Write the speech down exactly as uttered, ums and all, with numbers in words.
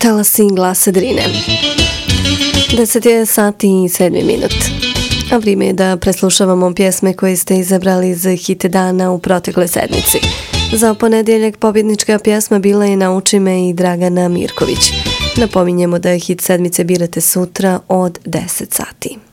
Talasi glasa Drine. deset je sati i sedmi minut. A vrijeme je da preslušavamo pjesme koje ste izabrali za hit dana u protekloj sedmici. Za ponedjeljak pobjednička pjesma bila je Nauči me i Dragana Mirković. Napominjemo da hit sedmice birate sutra od deset sati.